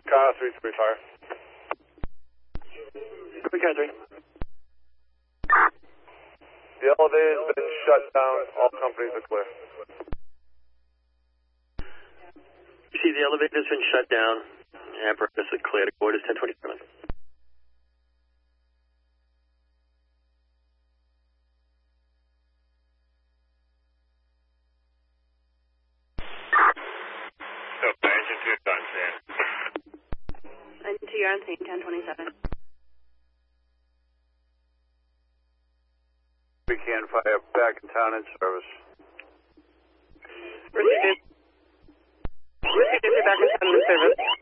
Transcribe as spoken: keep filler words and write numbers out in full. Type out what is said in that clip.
Car three three fire. Copy, Car three. The elevator's been shut down. All companies are clear. See, the elevator's been shut down. Apparatus is clear. The board is ten twenty-seven. So, engine two done, Sam. Engine two, you're on scene, ten twenty-seven. We can fire back in town in service. Received it. Received it, back in town in service.